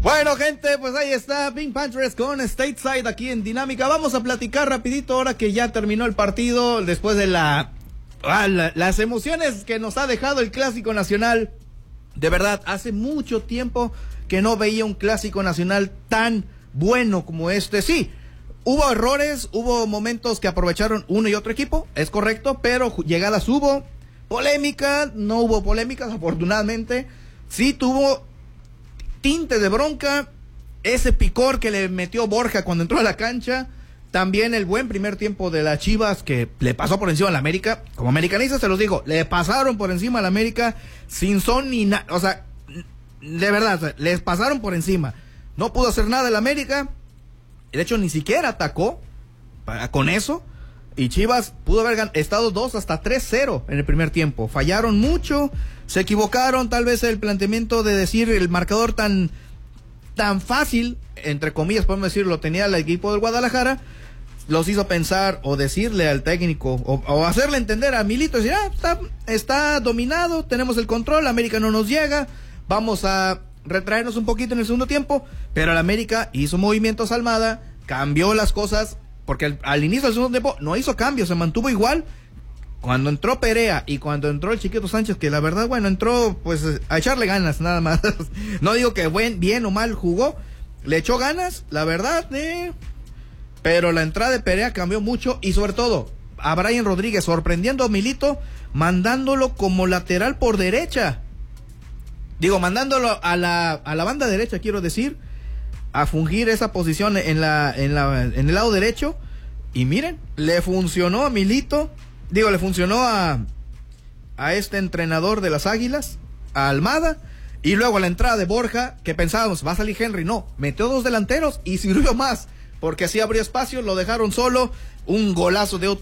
Bueno, gente, pues ahí está Pink Panthers con Stateside aquí en Dinámica. Vamos a platicar rapidito ahora que ya terminó el partido, después de las emociones que nos ha dejado el Clásico Nacional. De verdad, hace mucho tiempo que no veía un Clásico Nacional tan bueno como este. Sí, hubo errores, hubo momentos que aprovecharon uno y otro equipo, es correcto, pero llegadas hubo, polémica, no hubo polémicas, afortunadamente. Sí tuvo tinte de bronca, ese picor que le metió Borja cuando entró a la cancha, también el buen primer tiempo de las Chivas que le pasó por encima a la América. Como americanista se los digo, le pasaron por encima a la América sin son ni nada, o sea, de verdad, o sea, les pasaron por encima, no pudo hacer nada el América, de hecho ni siquiera atacó con eso, y Chivas pudo haber estado 2 hasta 3-0 en el primer tiempo. Fallaron mucho, se equivocaron, tal vez el planteamiento de decir el marcador tan fácil, entre comillas podemos decirlo, tenía el equipo del Guadalajara, los hizo pensar o decirle al técnico o hacerle entender a Milito, decir, está dominado, tenemos el control, América no nos llega, vamos a retraernos un poquito en el segundo tiempo, pero el América hizo movimientos Almada, cambió las cosas, porque al inicio del segundo tiempo no hizo cambios, se mantuvo igual. Cuando entró Perea y cuando entró el Chiquito Sánchez, que la verdad, bueno, entró pues a echarle ganas nada más. No digo que bien o mal jugó, le echó ganas, la verdad, pero la entrada de Perea cambió mucho, y sobre todo a Brian Rodríguez sorprendiendo a Milito, mandándolo como lateral por derecha. Digo, mandándolo a la banda derecha, quiero decir, a fungir esa posición en el lado derecho, y miren, le funcionó a Milito, le funcionó a este entrenador de las Águilas, a Almada, y luego la entrada de Borja, que pensábamos, va a salir Henry, no, metió 2 delanteros y sirvió más, porque así abrió espacio, lo dejaron solo, un golazo de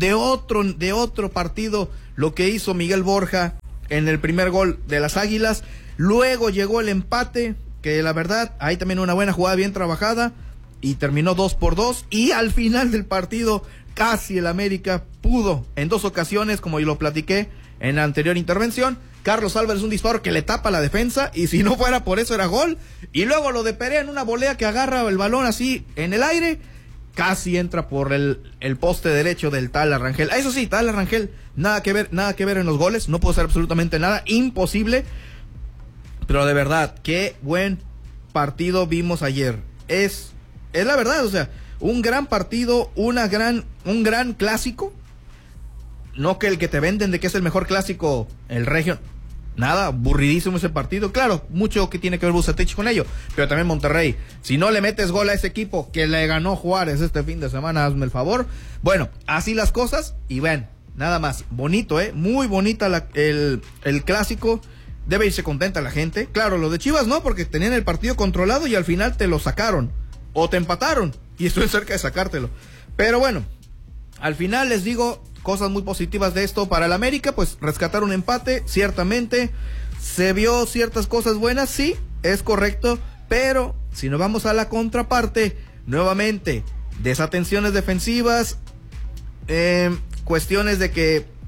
otro partido, lo que hizo Miguel Borja en el primer gol de las Águilas. Luego llegó el empate, que la verdad, ahí también una buena jugada bien trabajada, y terminó 2-2, y al final del partido, casi el América pudo, en 2 ocasiones, como yo lo platiqué en la anterior intervención, Carlos Álvarez un disparo que le tapa la defensa, y si no fuera por eso era gol, y luego lo de Perea en una volea que agarra el balón así en el aire, casi entra por el poste derecho del Tala Rangel. Eso sí, Tala Rangel, nada que ver en los goles, no pudo hacer absolutamente nada, imposible. Pero de verdad, qué buen partido vimos ayer. Es la verdad, o sea, un gran partido, un gran clásico. No que el que te venden de que es el mejor clásico, el Regio. Nada, aburridísimo ese partido. Claro, mucho que tiene que ver Bucetich con ello, pero también Monterrey. Si no le metes gol a ese equipo que le ganó Juárez este fin de semana, hazme el favor. Bueno, así las cosas, y ven, nada más, bonito, muy bonita el clásico. Debe irse contenta la gente. Claro, lo de Chivas no, porque tenían el partido controlado y al final te lo sacaron. O te empataron. Y estoy cerca de sacártelo. Pero bueno, al final les digo cosas muy positivas de esto para el América. Pues rescatar un empate, ciertamente. Se vio ciertas cosas buenas, sí, es correcto. Pero si nos vamos a la contraparte, nuevamente, desatenciones defensivas. Cuestiones de que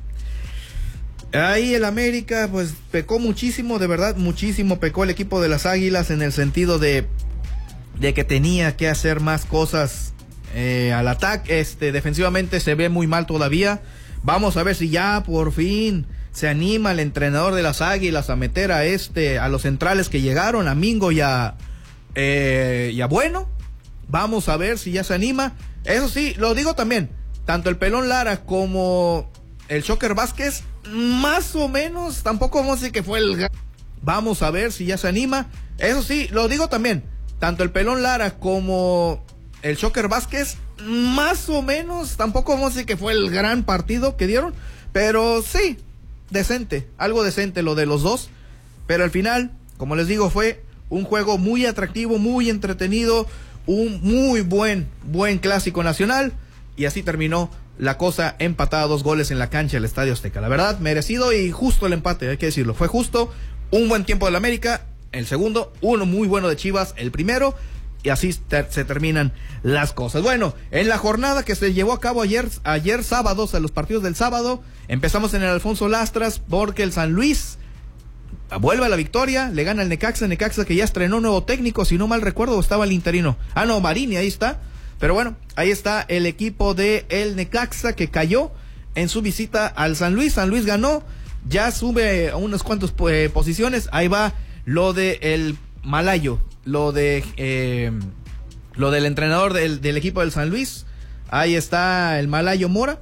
ahí el América pues pecó muchísimo, de verdad muchísimo pecó el equipo de las Águilas, en el sentido de que tenía que hacer más cosas al ataque. Defensivamente se ve muy mal todavía. Vamos a ver si ya por fin se anima el entrenador de las Águilas a meter a los centrales que llegaron, a Mingo y a Bueno. Vamos a ver si ya se anima. Eso sí, lo digo también, tanto el Pelón Lara como el Shocker Vázquez, más o menos, tampoco vamos a decir que fue el... Vamos a ver si ya se anima. Eso sí, lo digo también, tanto el Pelón Lara como el Shocker Vázquez, más o menos, tampoco vamos a decir que fue el gran partido que dieron, pero sí, decente, algo decente lo de los dos. Pero al final, como les digo, fue un juego muy atractivo, muy entretenido, un muy buen clásico nacional, y así terminó la cosa, empatada 2 goles en la cancha del Estadio Azteca. La verdad, merecido y justo el empate, hay que decirlo. Fue justo, un buen tiempo del América, el segundo, uno muy bueno de Chivas, el primero, y así se terminan las cosas. Bueno, en la jornada que se llevó a cabo ayer sábado, o sea, los partidos del sábado, empezamos en el Alfonso Lastras, porque el San Luis vuelve a la victoria, le gana el Necaxa que ya estrenó nuevo técnico, si no mal recuerdo, estaba el interino. Marini, ahí está. Pero bueno, ahí está el equipo de el Necaxa que cayó en su visita al San Luis. San Luis ganó, ya sube a unas cuantas posiciones. Ahí va lo de el Malayo, lo del entrenador del equipo del San Luis. Ahí está el Malayo Mora.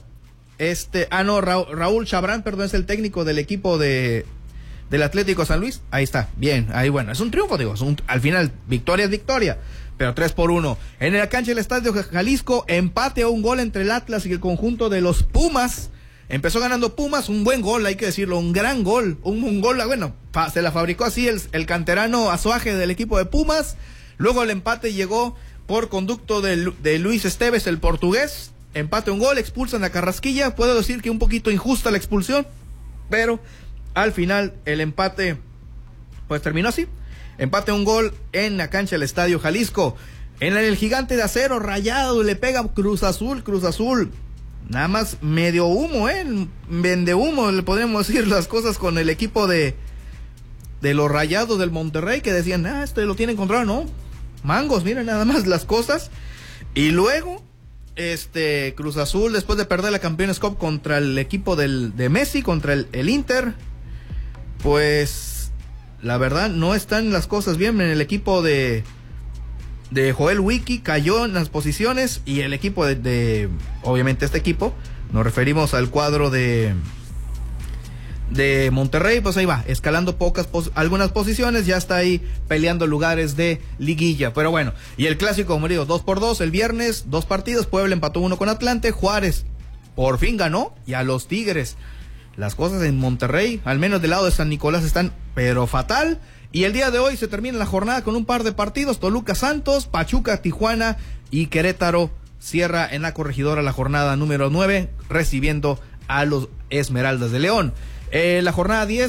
Raúl Chabrán, es el técnico del equipo del Atlético San Luis. Ahí está, bien, ahí bueno, es un triunfo, digo, al final, victoria es victoria, pero 3-1. En la cancha del Estadio Jalisco, empate a un gol entre el Atlas y el conjunto de los Pumas. Empezó ganando Pumas, un buen gol, hay que decirlo, un gran gol, un gol, bueno, se la fabricó así el canterano Azuaje del equipo de Pumas. Luego el empate llegó por conducto de Luis Esteves, el portugués. Empate, un gol, expulsan a Carrasquilla. Puedo decir que un poquito injusta la expulsión, pero al final el empate pues terminó así. Empate, un gol en la cancha del Estadio Jalisco. En el Gigante de Acero, Rayado le pega Cruz Azul. Nada más medio humo, vende humo, le podemos decir las cosas con el equipo de los Rayados del Monterrey, que decían, lo tienen controlado, no, mangos, miren nada más las cosas. Y luego, Cruz Azul, después de perder la Campeones Cup contra el equipo de Messi, contra el Inter, pues, la verdad, no están las cosas bien en el equipo de Joel Wiki, cayó en las posiciones, y el equipo obviamente este equipo, nos referimos al cuadro de Monterrey, pues ahí va, escalando algunas posiciones, ya está ahí peleando lugares de liguilla. Pero bueno, y el clásico, como digo, 2-2, el viernes, 2 partidos, Puebla empató 1 con Atlante, Juárez por fin ganó, y a los Tigres, las cosas en Monterrey, al menos del lado de San Nicolás, están pero fatal. Y el día de hoy se termina la jornada con un par de partidos, Toluca Santos, Pachuca Tijuana y Querétaro cierra en la Corregidora la jornada número 9, recibiendo a los Esmeraldas de León. La jornada 10